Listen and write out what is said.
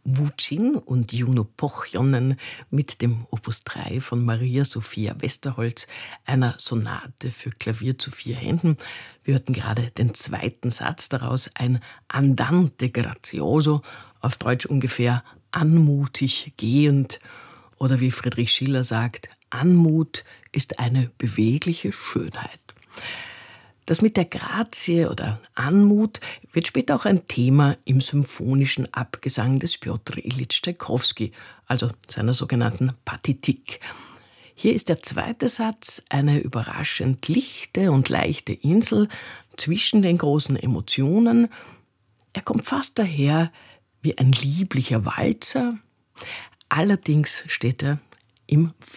Wutschin und Juno Pochjonnen mit dem Opus 3 von Maria Sophia Westerholz, einer Sonate für Klavier zu 4 Händen. Wir hörten gerade den zweiten Satz daraus, ein Andante grazioso, auf Deutsch ungefähr anmutig, gehend. Oder wie Friedrich Schiller sagt, Anmut ist eine bewegliche Schönheit. Das mit der Grazie oder Anmut wird später auch ein Thema im symphonischen Abgesang des Pjotr Iljitsch Tschaikowski, also seiner sogenannten Partitik. Hier ist der zweite Satz eine überraschend lichte und leichte Insel zwischen den großen Emotionen. Er kommt fast daher wie ein lieblicher Walzer. Allerdings steht er im